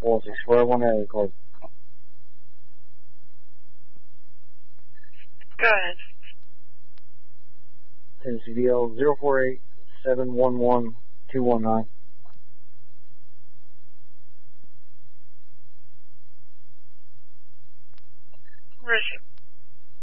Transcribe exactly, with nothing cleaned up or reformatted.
four six four one area code. Go ahead. Tennessee V L zero four eight seven one one two one nine. Where is she?